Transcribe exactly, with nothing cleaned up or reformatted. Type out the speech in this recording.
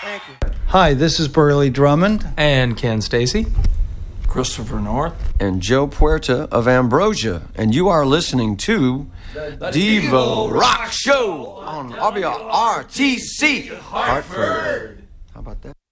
Thank you. Hi, this is Burley Drummond. And Ken Stacy. Christopher North. And Joe Puerta of Ambrosia. And you are listening to the Devo Rock Show on W R T C Hartford. How about that?